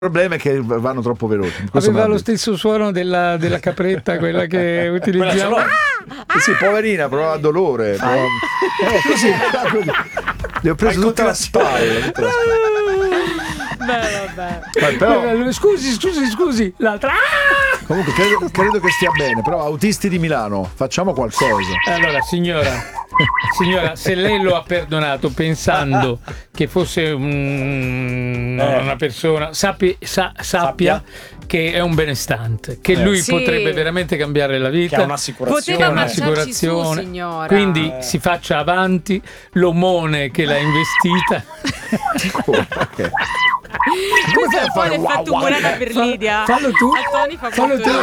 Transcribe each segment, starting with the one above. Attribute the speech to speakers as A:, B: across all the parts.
A: problema è che vanno troppo veloci.
B: Aveva lo stesso suono della capretta, quella che utilizziamo.
A: Sì, poverina, provava dolore. Così. Le ho preso tutta la spalla.
B: Beh, però... Scusi, l'altra.
A: Comunque credo che stia bene, però autisti di Milano, facciamo qualcosa.
B: Allora, signora, se lei lo ha perdonato pensando che fosse una persona, sappia che è un benestante, che lui potrebbe veramente cambiare la vita,
C: che ha un'assicurazione,
D: poteva marciarci su, signora.
B: Quindi si faccia avanti, l'omone che l'ha investita.
A: Okay.
D: Questo è un po' l'effetto umorata per Lidia.
B: Fallo tu.
D: Tony fa
B: Fallo tu.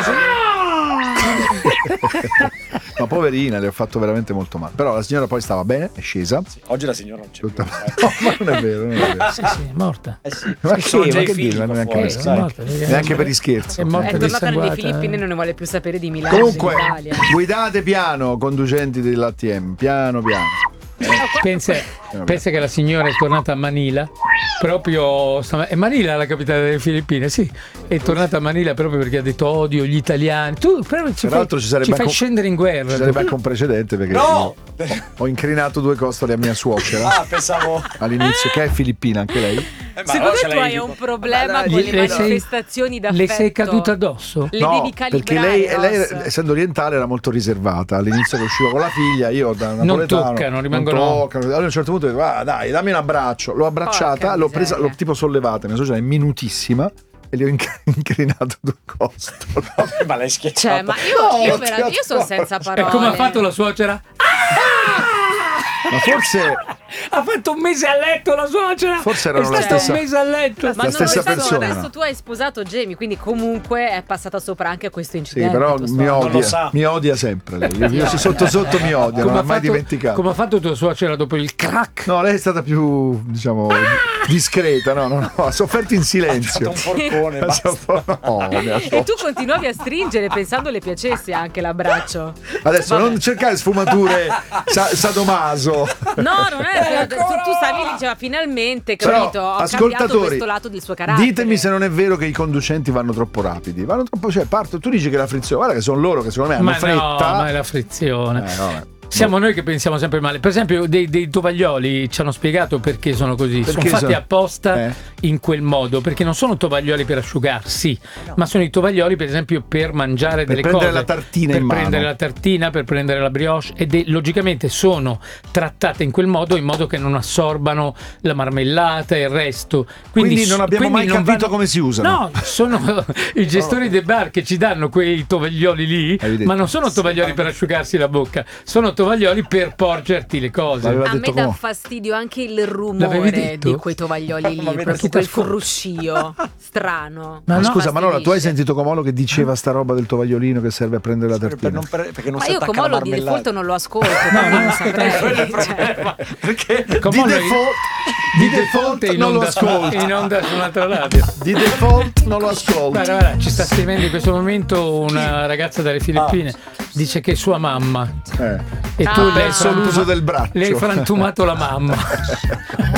A: Ma poverina, le ho fatto veramente molto male. Però la signora poi stava bene, è scesa.
C: Sì, oggi la signora non c'è più.
A: No, ma non è vero,
B: Sì, è morta.
C: Sì.
A: Ma
C: Sono già i
A: che
C: figli
A: dire,
C: qua
A: neanche,
C: fuori, sai.
A: neanche per gli scherzi.
B: È morta
D: È tornata nelle
B: dissanguata.
D: Filippine e non ne vuole più sapere di Milano.
A: Comunque,
D: d'Italia.
A: guidate piano, conducenti dell'ATM, piano.
B: Pensa che la signora è tornata a Manila proprio è Manila la capitale delle Filippine, sì, è tornata a Manila proprio perché ha detto odio gli italiani. Tu però ci fai scendere in guerra.
A: Ci sarebbe anche un precedente perché
C: No!
A: ho incrinato 2 costole a mia suocera
C: pensavo
A: all'inizio, che è filippina anche lei.
D: Secondo te tu hai un problema con le manifestazioni d'affetto?
B: Le sei caduta addosso?
D: Le
A: No,
D: devi calibrare,
A: perché lei
D: Ross.
A: essendo orientale era molto riservata. All'inizio che uscivo con la figlia, io da napoletano
B: toccano, rimangono.
A: non toccano. Allora a un certo punto ho detto, dai, dammi un abbraccio. L'ho abbracciata,
D: Porca
A: l'ho presa,
D: miseria.
A: l'ho tipo sollevata. Mia suocera è minutissima e gli ho incrinato 2 costole.
C: ma l'hai schiacciata.
D: Cioè, ma io sono senza parole.
B: E come ha fatto la suocera?
A: Ma forse
B: Ha fatto un mese a letto la suocera.
A: Forse erano
B: è
A: la
B: stata
A: stessa-
B: un mese a letto.
D: Ma
A: la
D: non
A: stessa
D: lo so,
A: persona.
D: adesso tu hai sposato Jamie, quindi comunque è passata sopra anche a questo
A: sì,
D: incidente.
A: però
D: questo
A: mi
D: anno.
C: Non lo sa.
A: odia sempre lei. Io sotto mi odia, non
B: ha
A: ha mai
B: fatto-
A: dimenticato.
B: Come ha fatto tua suocera dopo il crack?
A: No, lei è stata più, diciamo, discreta, no, ha sofferto in silenzio.
C: Un porcone, basta.
A: No,
D: E tu continuavi a stringere pensando le piacesse anche l'abbraccio.
A: adesso
D: Vabbè.
A: non cercare sfumature sadomaso.
D: No, non è tu stavi lì, diceva finalmente,
A: Però,
D: capito? Ho cambiato
A: ascoltatori,
D: questo lato del suo carattere.
A: ditemi se non è vero che i conducenti vanno troppo rapidi. Vanno troppo, cioè parto, tu dici che la frizione, guarda che sono loro che secondo me hanno
B: Ma
A: fretta.
B: no, ma è la frizione.
A: Vabbè.
B: Siamo noi che pensiamo sempre male. Per esempio, dei tovaglioli ci hanno spiegato perché sono così.
A: Perché
B: sono fatti
A: sono-
B: apposta in quel modo. Perché non sono tovaglioli per asciugarsi, ma sono i tovaglioli, per esempio, per mangiare
A: Per
B: delle
A: prendere
B: cose.
A: la tartina
B: per
A: in mano.
B: prendere la tartina, per prendere la brioche. Logicamente sono trattate in quel modo, in modo che non assorbano la marmellata e il resto.
A: Quindi non abbiamo mai capito
B: vanno-
A: come si usano.
B: No, sono i gestori dei bar che ci danno quei tovaglioli lì,
A: Evidente.
B: ma non sono tovaglioli per asciugarsi la bocca, sono tovaglioli per porgerti le cose.
A: L'aveva
D: A me
A: detto
D: dà
A: come?
D: fastidio anche il
B: L'avevi
D: rumore
B: detto?
D: di quei tovaglioli lì,
C: Ma vedi,
D: proprio
B: chi
D: quel
B: t'ascolta?
D: fruscio strano.
B: Ma
A: Ma
B: no,
A: scusa, Manola, tu hai
D: fastidisce.
A: sentito Comolo che diceva sta roba del tovagliolino che serve a prendere la tartina?
C: Perché non
D: Ma
C: si
D: io
C: attacca la
D: Comolo di
C: marmellata.
D: default non lo ascolto,
B: No,
D: quindi
B: non
D: non
B: ascoltare.
D: saprei. Cioè,
C: Perché
A: Di
B: Comolo
A: default
B: è in
A: non lo
B: onda,
A: ascolto.
B: in onda su un'altra radio.
A: Di default non lo ascolto.
B: Guarda, ci sta scrivendo in questo momento una ragazza dalle Filippine, dice che è sua mamma e tu
D: Ah.
B: le hai
A: Verso l'uso del braccio.
B: le hai frantumato la mamma.